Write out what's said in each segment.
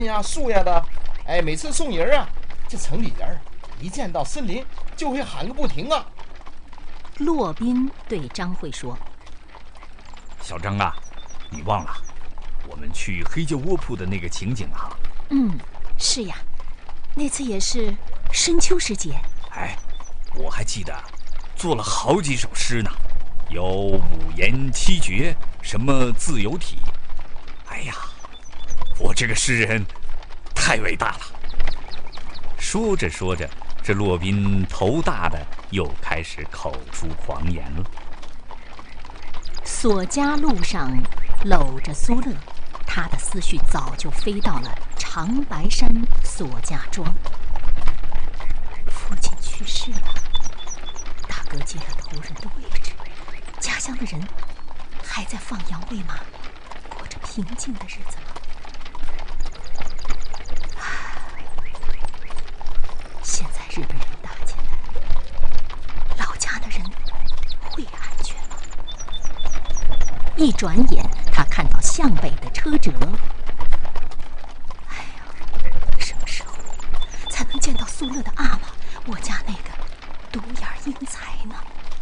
呀、树呀的，每次送人啊，这城里人一见到森林就会喊个不停啊。 骆宾对张慧说：“ 小张啊，你忘了我们去黑胶窝铺的那个情景了？”“ 是呀，那次也是深秋时节。”“ 我还记得做了好几首诗呢，有五言七绝，什么自由体。我这个诗人太伟大了。”说着说着，这骆宾头大的又开始口出狂言了。 索家路上搂着苏乐，他的思绪早就飞到了长白山索家庄。父亲去世了，大哥接了头人的位置，家乡的人还在放羊喂马，过着平静的日子吗？现在日本人打进来，老家的人会安全吗？一转眼，他看到向北的车辙。什么时候才能见到苏乐的阿玛，我家那个独眼英才呢？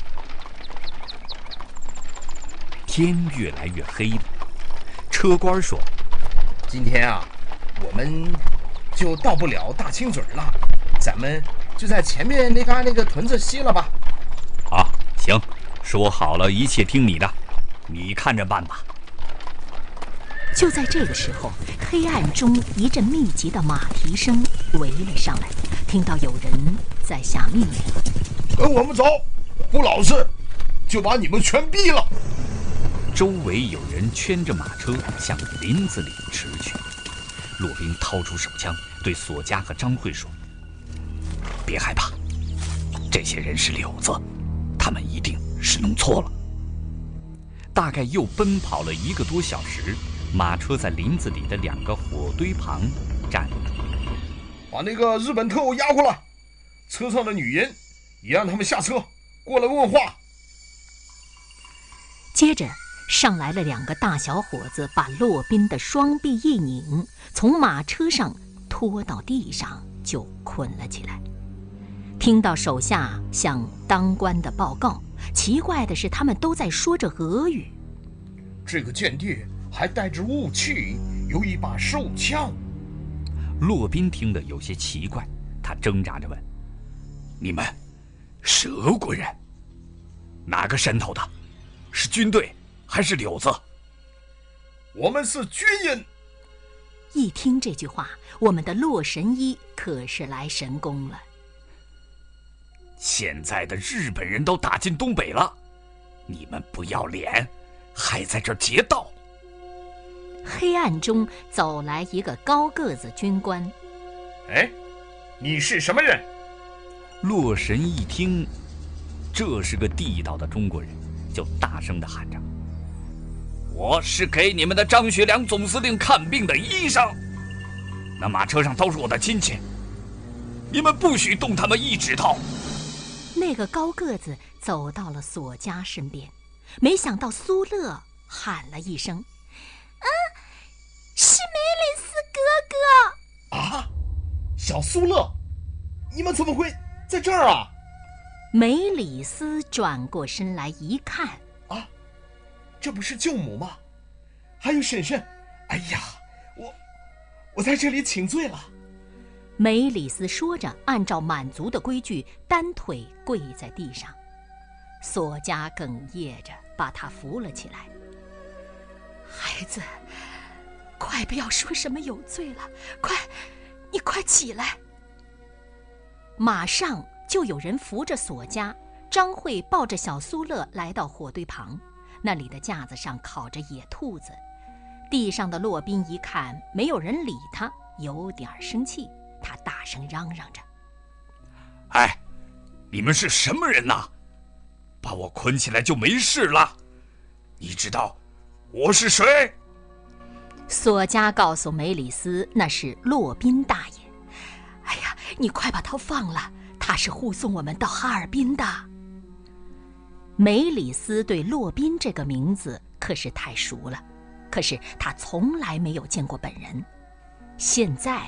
天越来越黑了，车官说：“ 今天啊，我们就到不了大清嘴了，咱们就在前面那个屯子歇了吧。”“ 好，行，说好了，一切听你的，你看着办吧。” 就在这个时候，黑暗中一阵密集的马蹄声围了上来，听到有人在下命令：“ 跟我们走，不老实就把你们全毙了。” 周围有人圈着马车向林子里驰去。骆宾掏出手枪，对索家和张慧说：“别害怕，这些人是柳子，他们一定是弄错了。”大概又奔跑了1个多小时，马车在林子里的2个火堆旁站住。 “把那个日本特务押过来，车上的女人也让他们下车过来问话。” 接着上来了2个大小伙子，把骆宾的双臂一拧，从马车上拖到地上就捆了起来。听到手下向当官的报告，奇怪的是他们都在说着俄语。 “这个间谍还带着武器，有一把手枪。” 骆宾听得有些奇怪，他挣扎着问：“你们是俄国人？哪个山头的？是军队还是柳子？”“ 我们是军人。” 一听这句话，我们的洛神医可是来神功了。 “现在的日本人都打进东北了，你们不要脸，还在这儿劫道！” 黑暗中走来一个高个子军官。 “你是什么人？” 洛神一听这是个地道的中国人，就大声地喊着：“我是给你们的张学良总司令看病的医生，那马车上都是我的亲戚，你们不许动他们一指头。” 那个高个子走到了索家身边，没想到苏乐喊了一声：“是梅里斯哥哥！”“ 啊，小苏乐，你们怎么会在这儿啊？” 梅里斯转过身来一看，“ 这不是舅母吗？还有婶婶，哎呀，我在这里请罪了。” 梅里斯说着，按照满族的规矩，单腿跪在地上。索家哽咽着把他扶了起来。“孩子，快不要说什么有罪了，你快起来！”马上就有人扶着索家，张慧抱着小苏乐来到火堆旁，那里的架子上烤着野兔子。地上的骆宾一看没有人理他，有点生气，他大声嚷嚷着：“ 你们是什么人呐？把我捆起来就没事了？你知道我是谁？” 索家告诉梅里斯，那是骆宾大爷。“你快把他放了，他是护送我们到哈尔滨的。”梅里斯对骆宾这个名字可是太熟了，可是他从来没有见过本人。 现在